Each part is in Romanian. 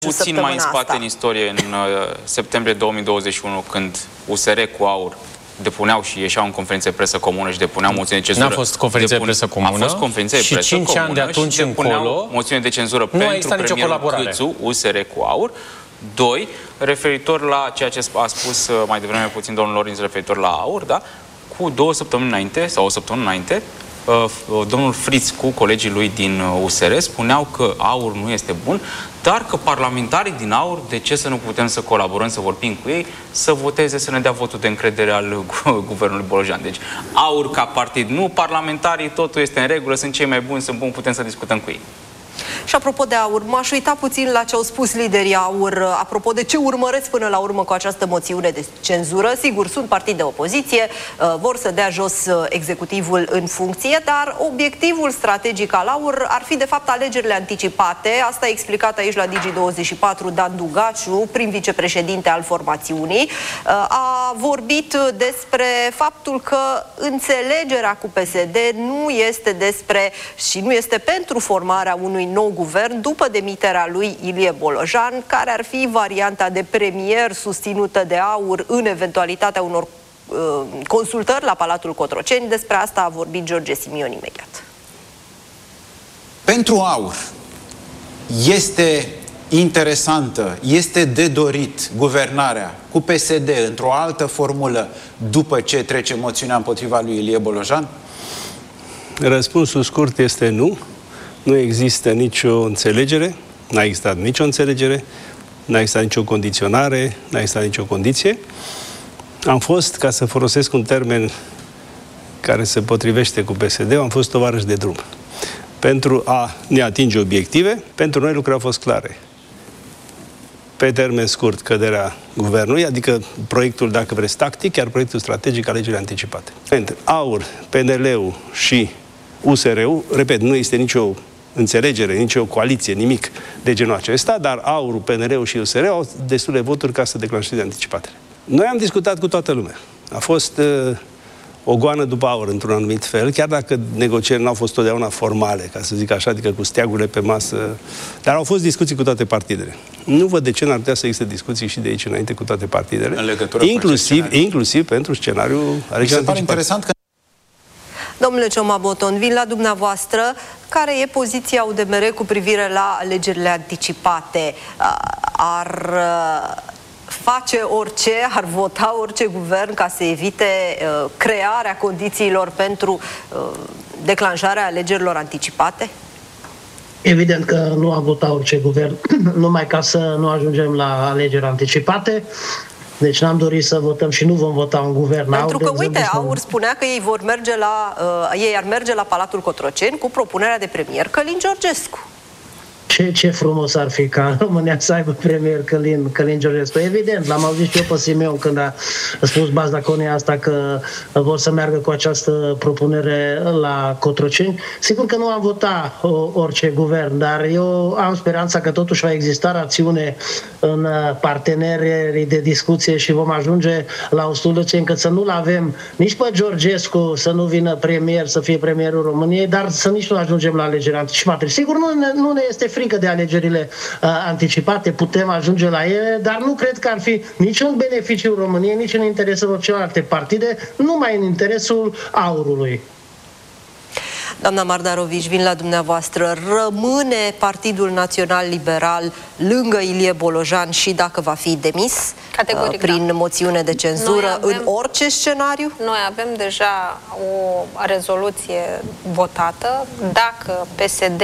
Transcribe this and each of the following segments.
puțin mai în spate în istorie, în septembrie 2021, când USR cu AUR depuneau și ieșeau în conferințe de presă comună și depuneau moțiune de cenzură. N-a fost conferințe de presă comună. A fost conferințe de presă comună. Și 5 ani de atunci încolo moțiune de cenzură pentru premierul Câțu, USR cu AUR. 2. Referitor la ceea ce a spus mai devreme puțin domnul Lorinț referitor la AUR, da? Cu 2 săptămâni înainte, sau o săptămână înainte, domnul Fritz cu colegii lui din USR spuneau că AUR nu este bun, dar că parlamentarii din AUR, de ce să nu putem să colaborăm, să vorbim cu ei, să voteze, să ne dea votul de încredere al guvernului Bolojan. Deci AUR ca partid, nu parlamentarii, totul este în regulă, sunt cei mai buni, sunt buni, putem să discutăm cu ei. Și apropo de AUR, m-aș uita puțin la ce au spus liderii AUR, apropo de ce urmăresc până la urmă cu această moțiune de cenzură. Sigur, sunt partid de opoziție, vor să dea jos executivul în funcție, dar obiectivul strategic al AUR ar fi de fapt alegerile anticipate. Asta a explicat aici la Digi24 Dan Dugaciu, prim vicepreședinte al formațiunii. A vorbit despre faptul că înțelegerea cu PSD nu este despre și nu este pentru formarea unui nou guvern după demiterea lui Ilie Bolojan, care ar fi varianta de premier susținută de AUR în eventualitatea unor consultări la Palatul Cotroceni. Despre asta a vorbit George Simion imediat. Pentru AUR este interesantă, este de dorit guvernarea cu PSD într-o altă formulă după ce trece moțiunea împotriva lui Ilie Bolojan? Răspunsul scurt este nu. Nu există nicio înțelegere, n-a existat nicio înțelegere, n-a existat nicio condiționare, n-a existat nicio condiție. Am fost, ca să folosesc un termen care se potrivește cu PSD, am fost tovarăși de drum. Pentru a ne atinge obiective, pentru noi lucrurile au fost clare. Pe termen scurt, căderea guvernului, adică proiectul, dacă vreți, tactic, iar proiectul strategic, alegerile anticipate. Între AUR, PNL-ul și USR-ul, repet, nu este nicio înțelegere, nicio coaliție, nimic de genul acesta, dar AUR-ul, PNL-ul și USR au destule voturi ca să declanșeze anticipatele. Noi am discutat cu toată lumea. A fost o goană după AUR, într-un anumit fel, chiar dacă negocierile n-au fost totdeauna formale, ca să zic așa, adică cu steagurile pe masă, dar au fost discuții cu toate partidele. Nu văd de ce n-ar putea să existe discuții și de aici înainte cu toate partidele, în legătură inclusiv pentru scenariul alegerilor anticipate. Interesant că Domnule Cioma Boton, vin la dumneavoastră. Care e poziția UDMR cu privire la alegerile anticipate? Ar face orice, ar vota orice guvern ca să evite crearea condițiilor pentru declanșarea alegerilor anticipate? Evident că nu am votat orice guvern, numai ca să nu ajungem la alegeri anticipate. Deci n-am dorit să votăm și nu vom vota un guvern. Pentru că, uite, AUR spunea că ei ar merge la Palatul Cotroceni cu propunerea de premier Călin Georgescu. Ce frumos ar fi ca România să aibă premier Călin Georgescu. Evident, l-am auzit și eu pe Simeon când a spus Bazdaconia asta că vor să meargă cu această propunere la Cotroceni. Sigur că nu am votat orice guvern, dar eu am speranța că totuși va exista rațiune în partenerii de discuție și vom ajunge la o soluție încât să nu-l avem nici pe Georgescu să nu vină premier, să fie premierul României, dar să nici nu ajungem la alegeri anticipate. Sigur, nu ne este frică de alegerile anticipate, putem ajunge la ele, dar nu cred că ar fi nici în beneficiul României, nici în interesul celelalte partide, numai în interesul AUR-ului. Doamna Mardarovici, vin la dumneavoastră. Rămâne Partidul Național Liberal lângă Ilie Bolojan și dacă va fi demis? Categoric, prin moțiune de cenzură în orice scenariu? Noi avem deja o rezoluție votată. Dacă PSD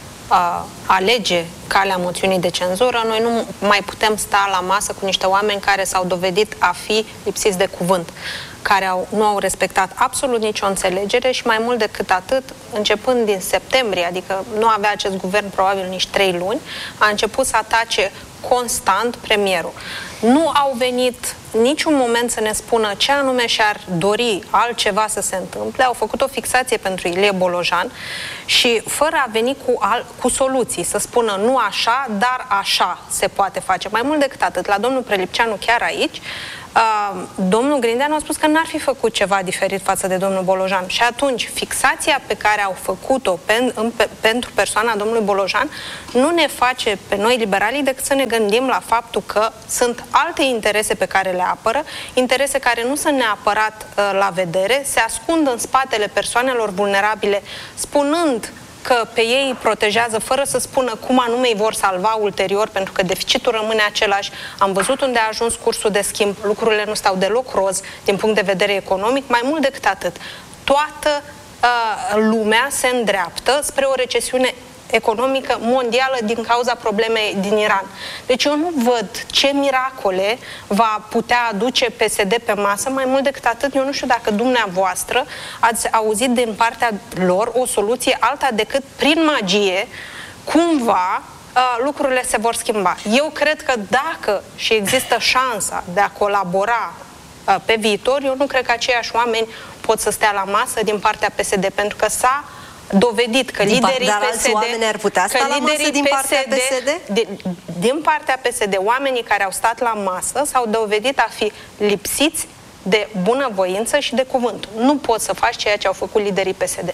alege calea moțiunii de cenzură, noi nu mai putem sta la masă cu niște oameni care s-au dovedit a fi lipsiți de cuvânt, care nu au respectat absolut nicio înțelegere și mai mult decât atât, începând din septembrie, adică nu avea acest guvern probabil nici 3 luni, a început să atace constant premierul. Nu au venit niciun moment să ne spună ce anume și-ar dori altceva să se întâmple. Au făcut o fixație pentru Ilie Bolojan și fără a veni cu soluții, să spună nu așa, dar așa se poate face. Mai mult decât atât, la domnul Prelipceanu chiar aici, Domnul Grindeanu a spus că n-ar fi făcut ceva diferit față de domnul Bolojan. Și atunci, fixația pe care au făcut-o pentru persoana domnului Bolojan nu ne face pe noi liberalii decât să ne gândim la faptul că sunt alte interese pe care le apără, interese care nu sunt neapărat la vedere, se ascund în spatele persoanelor vulnerabile, spunând că pe ei protejează fără să spună cum anume îi vor salva ulterior, pentru că deficitul rămâne același. Am văzut unde a ajuns cursul de schimb, lucrurile nu stau deloc roz din punct de vedere economic, mai mult decât atât. Toată lumea se îndreaptă spre o recesiune economică mondială din cauza problemei din Iran. Deci eu nu văd ce miracole va putea aduce PSD pe masă, mai mult decât atât, eu nu știu dacă dumneavoastră ați auzit din partea lor o soluție alta decât prin magie, cumva lucrurile se vor schimba. Eu cred că dacă și există șansa de a colabora pe viitor, eu nu cred că aceiași oameni pot să stea la masă din partea PSD, pentru că s-a dovedit că liderii PSD, oameni ar putea sta la masă din partea PSD? Din partea PSD, oamenii care au stat la masă s-au dovedit a fi lipsiți de bunăvoință și de cuvânt. Nu poți să faci ceea ce au făcut liderii PSD.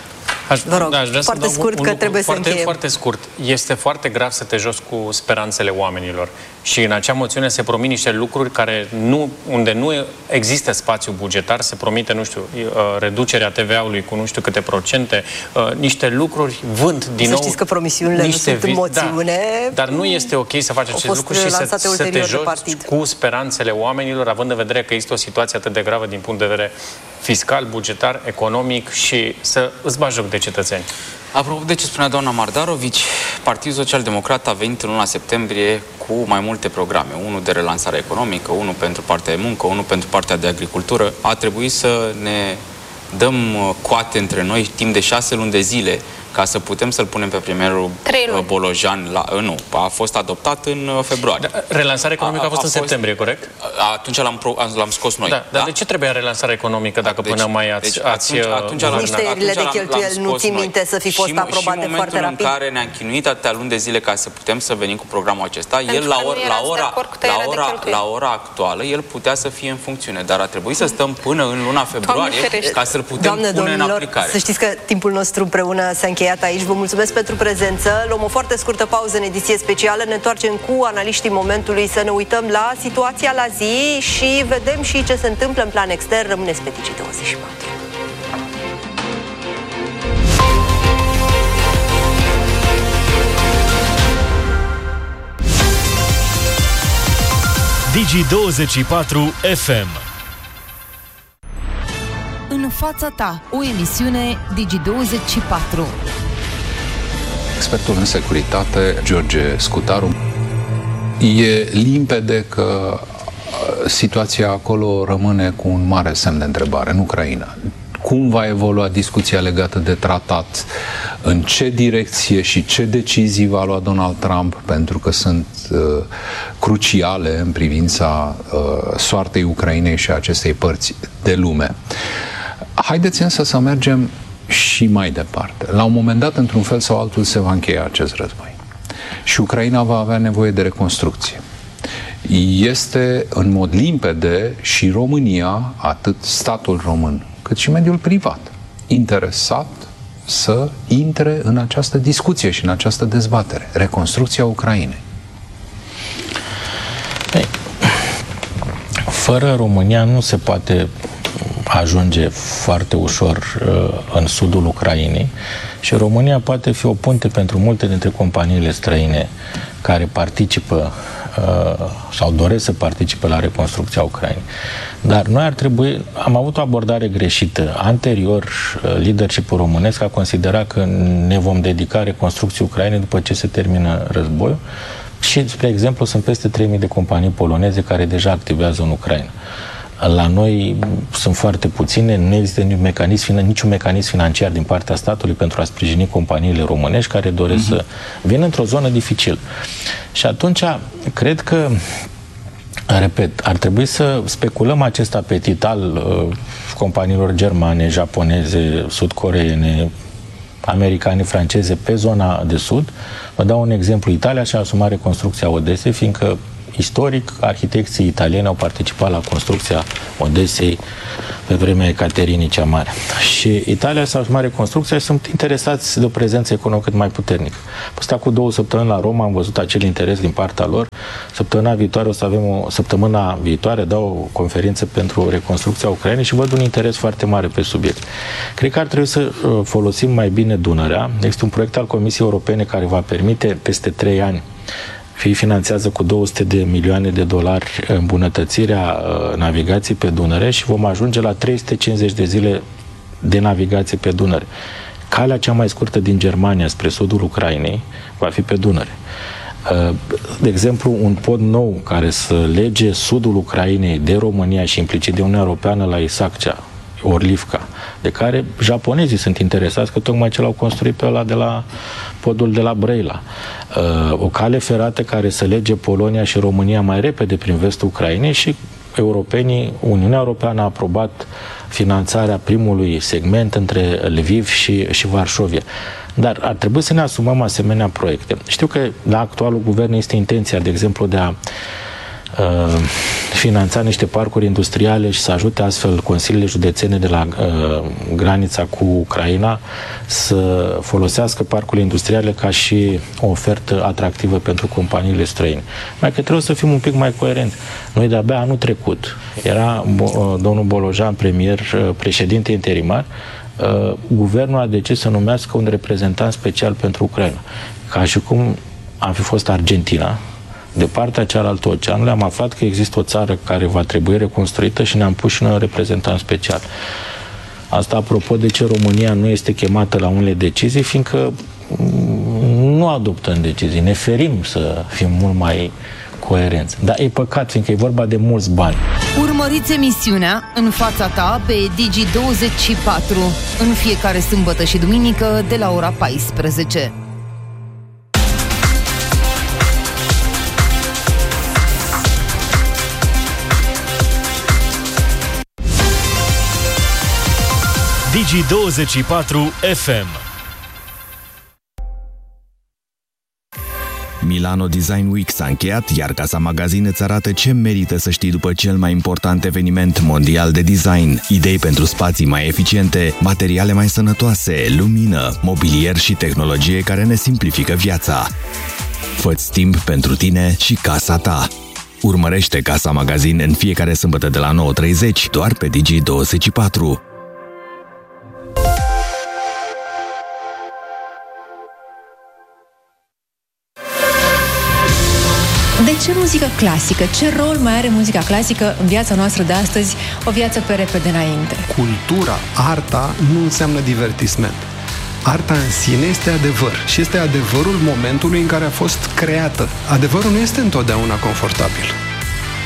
Aș vrea foarte scurt, că trebuie să încheiem. Foarte scurt. Este foarte grav să te joci cu speranțele oamenilor. Și în acea moțiune se promit niște lucruri unde nu există spațiu bugetar, se promite, nu știu, reducerea TVA-ului cu nu știu câte procente, niște lucruri vând din nou. Să știți că promisiunile nu sunt în moțiune. Da, dar nu este ok să faci acest lucru și să te joci cu speranțele oamenilor, având în vedere că există o situație atât de gravă din punct de vedere fiscal, bugetar, economic și să îți bagi joc de cetățeni. Apropo de ce spunea doamna Mardarovici, Partidul Social-Democrat a venit în luna septembrie cu mai multe programe. Unul de relansare economică, unul pentru partea de muncă, unul pentru partea de agricultură. A trebuit să ne dăm coate între noi timp de 6 luni de zile ca să putem să-l punem pe premierul Bolojan nu, a fost adoptat în februarie. Relansarea economică a fost în septembrie, corect? Atunci l-am scos noi. Dar de ce trebuia relansarea economică dacă până mai ați niște de cheltuieli nu țin minte să fi fost aprobate foarte rapid? Și în care ne-am chinuit atâtea luni de zile ca să putem să venim cu programul acesta, el la ora actuală, el putea să fie în funcțiune, dar a trebuit să stăm până în luna februarie ca să-l putem pune în aplicare. Să știți că timpul nostru împreună s-a încheiat aici. Vă mulțumesc pentru prezență. Luăm o foarte scurtă pauză în ediție specială. Ne întoarcem cu analiștii momentului să ne uităm la situația la zi și vedem și ce se întâmplă în plan extern. Rămâneți pe Digi24. Digi24 FM. În fața ta, o emisiune Digi24. Expertul în securitate, George Scutaru. E limpede că situația acolo rămâne cu un mare semn de întrebare în Ucraina. Cum va evolua discuția legată de tratat, în ce direcție și ce decizii va lua Donald Trump, pentru că sunt cruciale în privința soartei Ucrainei și a acestei părți de lume. Haideți însă să mergem și mai departe. La un moment dat, într-un fel sau altul, se va încheia acest război. Și Ucraina va avea nevoie de reconstrucție. Este în mod limpede și România, atât statul român, cât și mediul privat, interesat să intre în această discuție și în această dezbatere. Reconstrucția Ucrainei. Fără România nu se poate ajunge foarte ușor în sudul Ucrainei și România poate fi o punte pentru multe dintre companiile străine care participă sau doresc să participe la reconstrucția Ucrainei. Dar noi ar trebui, am avut o abordare greșită. Anterior, leadership-ul românesc a considerat că ne vom dedica reconstrucției Ucrainei după ce se termină războiul și, spre exemplu, sunt peste 3.000 de companii poloneze care deja activează în Ucraina. La noi sunt foarte puține, nu există niciun mecanism financiar din partea statului pentru a sprijini companiile românești care doresc să vină într-o zonă dificilă. Și atunci, cred că, repet, ar trebui să speculăm acest apetit al companiilor germane, japoneze, sud-coreene, americane, franceze pe zona de sud. Vă dau un exemplu. Italia și-a asumat reconstrucția Odesei, fiindcă istoric, arhitecții italieni au participat la construcția Odesei pe vremea Ecaterinii cea Mare. Și Italia s-a asumat reconstrucția și sunt interesați de o prezență economică cât mai puternică. Asta cu 2 săptămâni la Roma am văzut acel interes din partea lor. Săptămâna viitoare dau o conferință pentru reconstrucția Ucrainei și văd un interes foarte mare pe subiect. Cred că ar trebui să folosim mai bine Dunărea. Este un proiect al Comisiei Europene care va permite peste 3 ani finanțează cu 200 de milioane de dolari îmbunătățirea navigației pe Dunăre și vom ajunge la 350 de zile de navigație pe Dunăre. Calea cea mai scurtă din Germania spre sudul Ucrainei va fi pe Dunăre. De exemplu, un pod nou care să lege sudul Ucrainei de România și implicit de Uniunea Europeană la Isaccea, Orlivka, de care japonezii sunt interesați, că tocmai ce l-au construit pe ăla de la podul de la Brăila. O cale ferată care să lege Polonia și România mai repede prin vestul Ucrainei și europenii, Uniunea Europeană a aprobat finanțarea primului segment între Lviv și Varșovia. Dar ar trebui să ne asumăm asemenea proiecte. Știu că la actualul guvern este intenția, de exemplu, de a finanța niște parcuri industriale și să ajute astfel consiliile județene de la granița cu Ucraina să folosească parcurile industriale ca și o ofertă atractivă pentru companiile străine. Mai că trebuie să fim un pic mai coerenți. Noi de-abia anul trecut era domnul Bolojan premier, președinte interimar, guvernul a decis să numească un reprezentant special pentru Ucraina. Ca și cum am fi fost Argentina, de partea cealaltă oceanului, am aflat că există o țară care va trebui reconstruită și ne-am pus și noi un reprezentant special. Asta apropo de ce România nu este chemată la unele decizii, fiindcă nu adoptăm decizii. Ne ferim să fim mult mai coerenți. Dar e păcat, fiindcă e vorba de mulți bani. Urmăriți emisiunea În fața ta pe Digi24 în fiecare sâmbătă și duminică de la ora 14. Digi24 FM. Milano Design Week s-a încheiat, iar Casa Magazin îți arată ce merită să știi după cel mai important eveniment mondial de design. Idei pentru spații mai eficiente, materiale mai sănătoase, lumină, mobilier și tehnologie care ne simplifică viața. Fă-ți timp pentru tine și casa ta. Urmărește Casa Magazin în fiecare sâmbătă de la 9:30 doar pe Digi24. De ce muzică clasică? Ce rol mai are muzica clasică în viața noastră de astăzi, o viață pe repede înainte? Cultura, arta, nu înseamnă divertisment. Arta în sine este adevăr și este adevărul momentului în care a fost creată. Adevărul nu este întotdeauna confortabil.